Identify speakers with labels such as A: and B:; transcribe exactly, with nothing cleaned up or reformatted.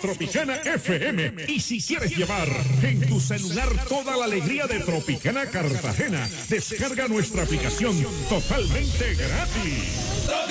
A: Tropicana F M. Y si quieres llevar en tu celular toda la alegría de Tropicana Cartagena, descarga nuestra aplicación totalmente gratis.